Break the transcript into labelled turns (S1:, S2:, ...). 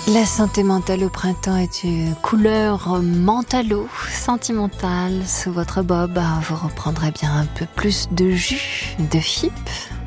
S1: La santé mentale au printemps est une couleur mentalo, sentimentale. Sous votre bob, vous reprendrez bien un peu plus de jus, de fipe.